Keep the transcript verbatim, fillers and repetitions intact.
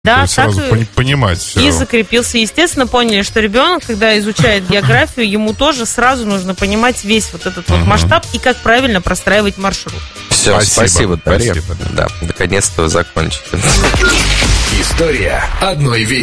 Да, сразу так пони- понимать все. И закрепился. Естественно, поняли, что ребенок, когда изучает географию, ему тоже сразу нужно понимать весь вот этот вот масштаб и как правильно простраивать маршрут. Все, спасибо, спасибо, Дарья. Да, наконец-то закончили. История одной вещи.